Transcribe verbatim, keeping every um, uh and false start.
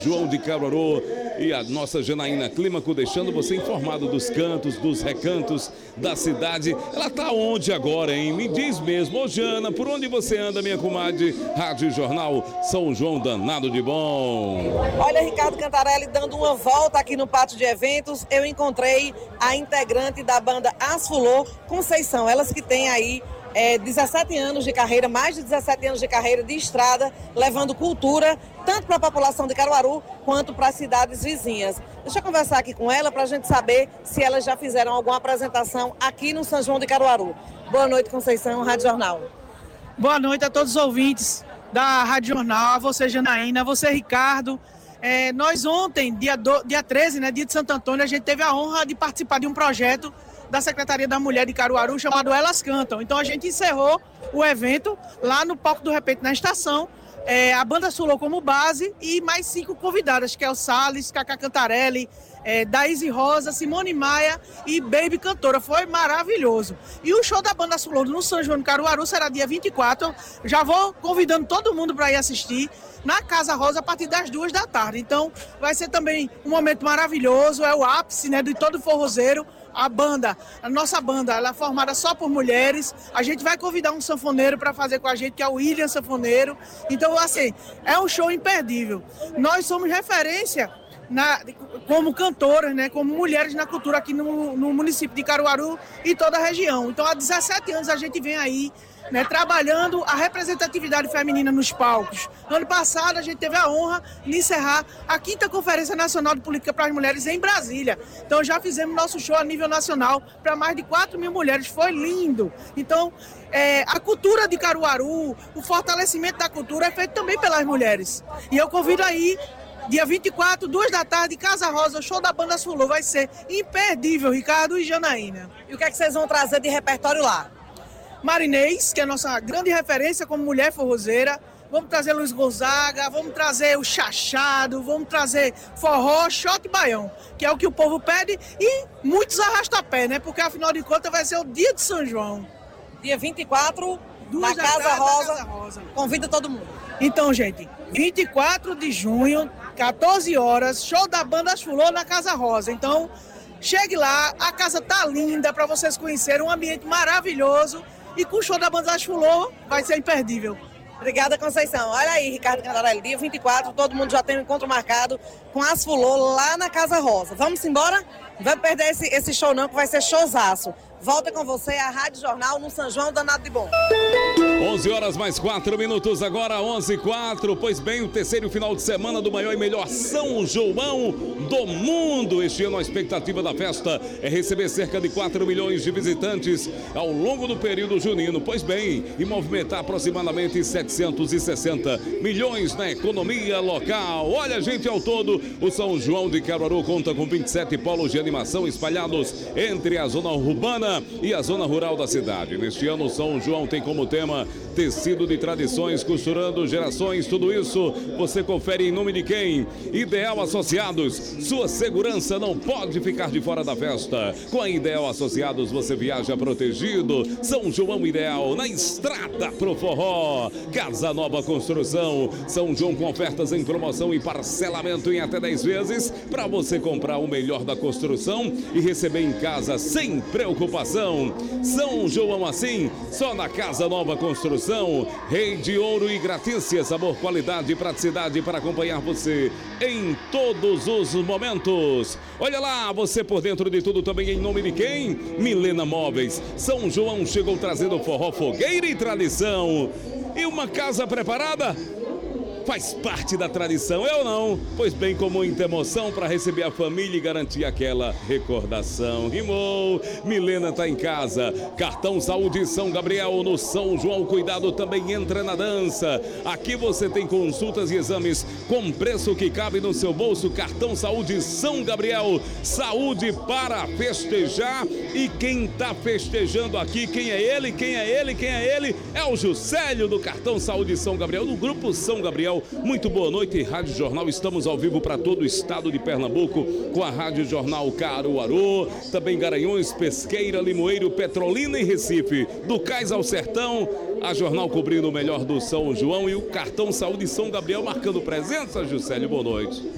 João de Caruaru e a nossa Janaína Clímaco deixando você informado dos cantos, dos recantos da cidade. Ela tá onde agora, hein? Me diz mesmo. Ô Jana, por onde você anda, minha comadre? Rádio Jornal São João danado de bom. Olha, Ricardo Cantarelli, dando uma volta aqui no pátio de eventos, eu encontrei a integrante da banda Asfulô, Conceição. Elas que têm aí É, dezessete anos de carreira, mais de dezessete anos de carreira de estrada, levando cultura tanto para a população de Caruaru quanto para as cidades vizinhas. Deixa eu conversar aqui com ela para a gente saber se elas já fizeram alguma apresentação aqui no São João de Caruaru. Boa noite, Conceição, Rádio Jornal. Boa noite a todos os ouvintes da Rádio Jornal, a você, Janaína, a você, Ricardo. É, nós ontem, dia, do, dia treze, né, dia de Santo Antônio, a gente teve a honra de participar de um projeto da Secretaria da Mulher de Caruaru, chamado Elas Cantam. Então a gente encerrou o evento lá no palco do Repente na estação, é, a banda Asfulô como base e mais cinco convidadas, que é o Salles, Cacá Cantarelli, é, Daíse Rosa, Simone Maia e Baby Cantora. Foi maravilhoso. E o show da banda Asfulô no São João de Caruaru será dia vinte e quatro. Já vou convidando todo mundo para ir assistir na Casa Rosa a partir das duas da tarde. Então vai ser também um momento maravilhoso, é o ápice, né, de todo forrozeiro. A banda, a nossa banda, ela é formada só por mulheres. A gente vai convidar um sanfoneiro para fazer com a gente, que é o William Sanfoneiro. Então, assim, é um show imperdível. Nós somos referência na, como cantoras, né, como mulheres na cultura aqui no, no município de Caruaru e toda a região. Então, há dezessete anos a gente vem aí, né, trabalhando a representatividade feminina nos palcos. No ano passado, a gente teve a honra de encerrar a quinta Conferência Nacional de Política para as Mulheres em Brasília. Então, já fizemos nosso show a nível nacional para mais de quatro mil mulheres. Foi lindo. Então, é, a cultura de Caruaru, o fortalecimento da cultura é feito também pelas mulheres. E eu convido aí, dia vinte e quatro, duas da tarde, Casa Rosa, o show da banda Asfulô. Vai ser imperdível, Ricardo e Janaína. E o que é que vocês vão trazer de repertório lá? Marinês, que é a nossa grande referência como mulher forrozeira. Vamos trazer Luiz Gonzaga, vamos trazer o chachado, vamos trazer forró, shot e baião, que é o que o povo pede, e muitos arrasta-pé, né? Porque afinal de contas vai ser o dia de São João. Dia vinte e quatro, na Casa Rosa, Casa Rosa. Convida todo mundo. Então, gente, vinte e quatro de junho, quatorze horas, show da banda Asfulô na Casa Rosa. Então, chegue lá, a casa tá linda para vocês conhecerem, um ambiente maravilhoso. E com o show da banda Asfulô vai ser imperdível. Obrigada, Conceição. Olha aí, Ricardo Cantarelli, dia vinte e quatro, todo mundo já tem um encontro marcado com a Asfulô lá na Casa Rosa. Vamos embora? Não vai perder esse, esse show não, que vai ser showzaço. Volta com você a Rádio Jornal no São João danado de bom. onze horas mais quatro minutos, agora onze e quatro. Pois bem, o terceiro final de semana do maior e melhor São João do mundo. Este ano a expectativa da festa é receber cerca de quatro milhões de visitantes ao longo do período junino. Pois bem, e movimentar aproximadamente setecentos e sessenta milhões na economia local. Olha, gente, ao todo, o São João de Caruaru conta com vinte e sete polos de animação espalhados entre a zona urbana e a zona rural da cidade. Neste ano, São João tem como tema tecido de tradições, costurando gerações. Tudo isso você confere em nome de quem? Ideal Associados. Sua segurança não pode ficar de fora da festa. Com a Ideal Associados você viaja protegido. São João Ideal, na estrada pro forró. Casa Nova Construção. São João com ofertas em promoção e parcelamento em até dez vezes para você comprar o melhor da construção e receber em casa sem preocupação. São João assim, só na Casa Nova Construção. Rei de ouro e gratícia, sabor, qualidade e praticidade para acompanhar você em todos os momentos. Olha lá, você por dentro de tudo também em nome de quem? Milena Móveis. São João chegou trazendo forró, fogueira e tradição. E uma casa preparada? Faz parte da tradição, eu não. Pois bem, com muita emoção para receber a família e garantir aquela recordação. Rimou, Milena tá em casa. Cartão Saúde São Gabriel no São João. Cuidado também entra na dança. Aqui você tem consultas e exames com preço que cabe no seu bolso. Cartão Saúde São Gabriel. Saúde para festejar. E quem tá festejando aqui, quem é ele? Quem é ele? Quem é ele? É o Juscelio do Cartão Saúde São Gabriel, do Grupo São Gabriel. Muito boa noite, Rádio Jornal. Estamos ao vivo para todo o estado de Pernambuco com a Rádio Jornal Caruaru, também Garanhuns, Pesqueira, Limoeiro, Petrolina e Recife. Do Cais ao Sertão, a Jornal cobrindo o melhor do São João e o Cartão Saúde São Gabriel marcando presença. Juscelio, boa noite.